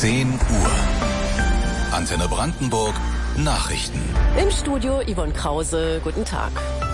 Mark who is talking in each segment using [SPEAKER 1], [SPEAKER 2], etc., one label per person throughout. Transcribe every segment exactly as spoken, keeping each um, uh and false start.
[SPEAKER 1] zehn Uhr. Antenne Brandenburg, Nachrichten.
[SPEAKER 2] Im Studio Yvonne Krause, guten Tag.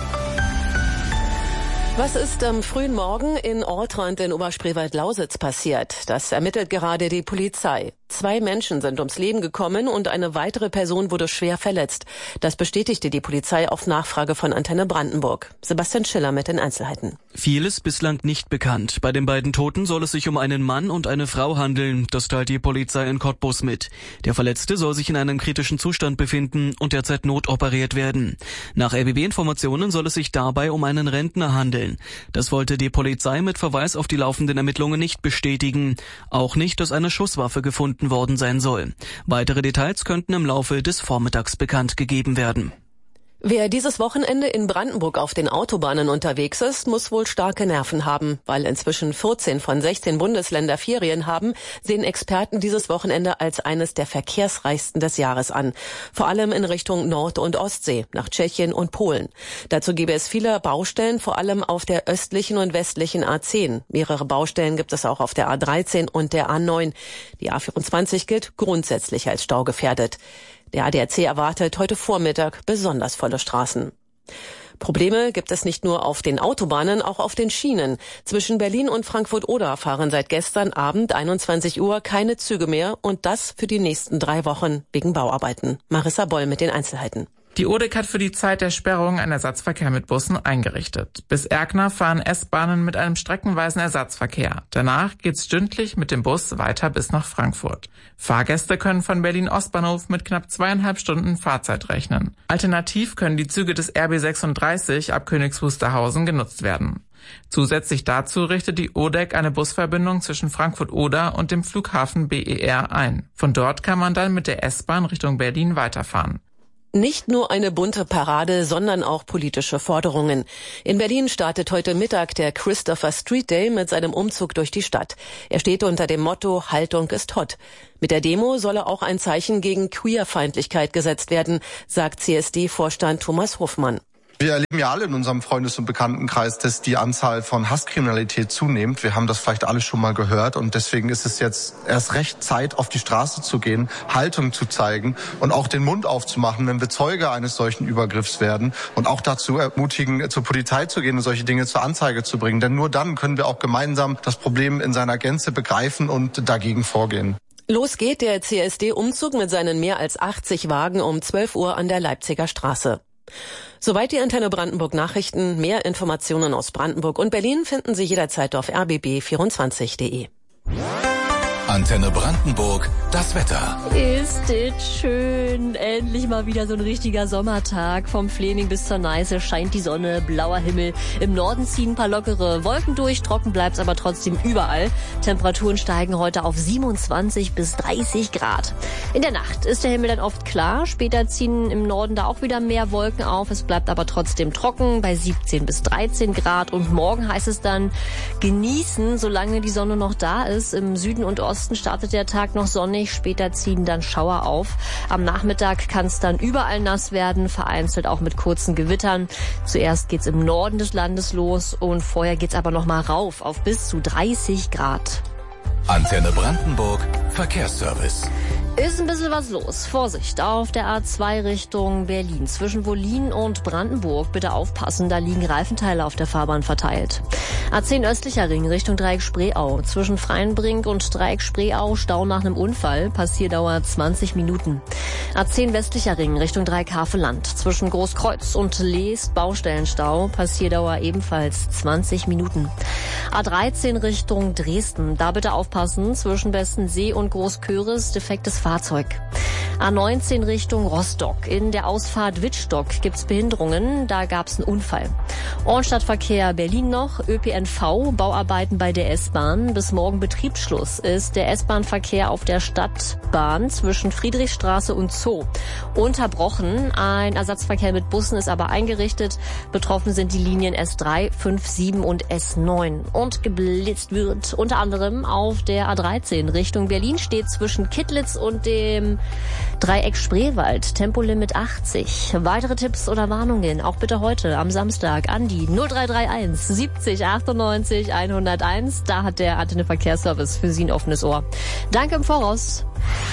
[SPEAKER 2] Was ist am frühen Morgen in Ortrand in Oberspreewald-Lausitz passiert? Das ermittelt gerade die Polizei. Zwei Menschen sind ums Leben gekommen und eine weitere Person wurde schwer verletzt. Das bestätigte die Polizei auf Nachfrage von Antenne Brandenburg. Sebastian Schiller mit den Einzelheiten.
[SPEAKER 3] Viel ist bislang nicht bekannt. Bei den beiden Toten soll es sich um einen Mann und eine Frau handeln. Das teilt die Polizei in Cottbus mit. Der Verletzte soll sich in einem kritischen Zustand befinden und derzeit notoperiert werden. Nach R B B-Informationen soll es sich dabei um einen Rentner handeln. Das wollte die Polizei mit Verweis auf die laufenden Ermittlungen nicht bestätigen. Auch nicht, dass eine Schusswaffe gefunden worden sein soll. Weitere Details könnten im Laufe des Vormittags bekannt gegeben werden.
[SPEAKER 2] Wer dieses Wochenende in Brandenburg auf den Autobahnen unterwegs ist, muss wohl starke Nerven haben. Weil inzwischen vierzehn von sechzehn Bundesländer Ferien haben, sehen Experten dieses Wochenende als eines der verkehrsreichsten des Jahres an. Vor allem in Richtung Nord- und Ostsee, nach Tschechien und Polen. Dazu gäbe es viele Baustellen, vor allem auf der östlichen und westlichen A zehn. Mehrere Baustellen gibt es auch auf der A dreizehn und der A neun. Die A vierundzwanzig gilt grundsätzlich als staugefährdet. Der A D A C erwartet heute Vormittag besonders volle Straßen. Probleme gibt es nicht nur auf den Autobahnen, auch auf den Schienen. Zwischen Berlin und Frankfurt-Oder fahren seit gestern Abend einundzwanzig Uhr keine Züge mehr und das für die nächsten drei Wochen wegen Bauarbeiten. Marissa Boll mit den Einzelheiten.
[SPEAKER 4] Die O D E C hat für die Zeit der Sperrung einen Ersatzverkehr mit Bussen eingerichtet. Bis Erkner fahren S-Bahnen mit einem streckenweisen Ersatzverkehr. Danach geht's stündlich mit dem Bus weiter bis nach Frankfurt. Fahrgäste können von Berlin Ostbahnhof mit knapp zweieinhalb Stunden Fahrzeit rechnen. Alternativ können die Züge des R B sechsunddreißig ab Königs Wusterhausen genutzt werden. Zusätzlich dazu richtet die O D E C eine Busverbindung zwischen Frankfurt-Oder und dem Flughafen B E R ein. Von dort kann man dann mit der S-Bahn Richtung Berlin weiterfahren.
[SPEAKER 2] Nicht nur eine bunte Parade, sondern auch politische Forderungen. In Berlin startet heute Mittag der Christopher Street Day mit seinem Umzug durch die Stadt. Er steht unter dem Motto Haltung ist hot. Mit der Demo solle auch ein Zeichen gegen Queerfeindlichkeit gesetzt werden, sagt C S D-Vorstand Thomas Hofmann.
[SPEAKER 5] Wir erleben ja alle in unserem Freundes- und Bekanntenkreis, dass die Anzahl von Hasskriminalität zunimmt. Wir haben das vielleicht alle schon mal gehört und deswegen ist es jetzt erst recht Zeit, auf die Straße zu gehen, Haltung zu zeigen und auch den Mund aufzumachen, wenn wir Zeuge eines solchen Übergriffs werden und auch dazu ermutigen, zur Polizei zu gehen und solche Dinge zur Anzeige zu bringen. Denn nur dann können wir auch gemeinsam das Problem in seiner Gänze begreifen und dagegen vorgehen.
[SPEAKER 2] Los geht der C S D-Umzug mit seinen mehr als achtzig Wagen um zwölf Uhr an der Leipziger Straße. Soweit die Antenne Brandenburg Nachrichten. Mehr Informationen aus Brandenburg und Berlin finden Sie jederzeit auf r b b vierundzwanzig punkt de.
[SPEAKER 1] Antenne Brandenburg, das Wetter.
[SPEAKER 6] Ist es schön. Endlich mal wieder so ein richtiger Sommertag. Vom Flehning bis zur Neiße scheint die Sonne, blauer Himmel. Im Norden ziehen ein paar lockere Wolken durch, trocken bleibt's aber trotzdem überall. Temperaturen steigen heute auf siebenundzwanzig bis dreißig Grad. In der Nacht ist der Himmel dann oft klar. Später ziehen im Norden da auch wieder mehr Wolken auf. Es bleibt aber trotzdem trocken bei siebzehn bis dreizehn Grad. Und morgen heißt es dann genießen, solange die Sonne noch da ist. Im Süden und Osten startet der Tag noch sonnig, später ziehen dann Schauer auf. Am Nachmittag kann es dann überall nass werden, vereinzelt auch mit kurzen Gewittern. Zuerst geht's im Norden des Landes los und vorher geht's aber noch mal rauf auf bis zu dreißig Grad.
[SPEAKER 1] Antenne Brandenburg, Verkehrsservice.
[SPEAKER 6] Ist ein bisschen was los. Vorsicht auf der A zwei Richtung Berlin. Zwischen Wollin und Brandenburg bitte aufpassen, da liegen Reifenteile auf der Fahrbahn verteilt. A zehn östlicher Ring Richtung Dreieck Spreeau. Zwischen Freienbrink und Dreieck Spreeau Stau nach einem Unfall. Passierdauer zwanzig Minuten. A zehn westlicher Ring Richtung Dreieck Havelland. Zwischen Großkreuz und Leest Baustellenstau. Passierdauer ebenfalls zwanzig Minuten. A dreizehn Richtung Dresden. Da bitte aufpassen. Zwischen Bestensee und Großköris defektes Fahrzeug. A neunzehn Richtung Rostock. In der Ausfahrt Wittstock gibt's Behinderungen. Da gab's einen Unfall. Ornstadtverkehr Berlin noch. Ö P N V. Bauarbeiten bei der S-Bahn. Bis morgen Betriebsschluss ist der S-Bahn-Verkehr auf der Stadtbahn zwischen Friedrichstraße und Zoo unterbrochen. Ein Ersatzverkehr mit Bussen ist aber eingerichtet. Betroffen sind die Linien S drei, fünf, sieben und S neun. Und geblitzt wird unter anderem auf der A dreizehn Richtung Berlin steht zwischen Kittlitz und und dem Dreieck Spreewald. Tempolimit achtzig. Weitere Tipps oder Warnungen auch bitte heute am Samstag an die null drei drei eins siebzig achtundneunzig hunderteins. Da hat der Antenne Verkehrsservice für Sie ein offenes Ohr. Danke im Voraus.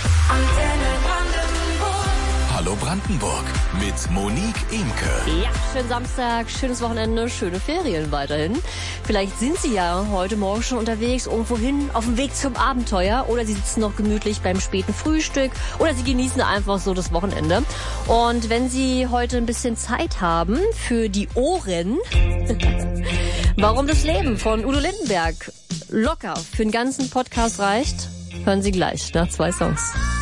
[SPEAKER 1] Hallo Brandenburg mit Monique Imke.
[SPEAKER 6] Ja, schönen Samstag, schönes Wochenende, schöne Ferien weiterhin. Vielleicht sind Sie ja heute Morgen schon unterwegs, irgendwohin auf dem Weg zum Abenteuer, oder Sie sitzen noch gemütlich beim späten Frühstück, oder Sie genießen einfach so das Wochenende. Und wenn Sie heute ein bisschen Zeit haben für die Ohren, warum das Leben von Udo Lindenberg locker für den ganzen Podcast reicht, hören Sie gleich nach zwei Songs.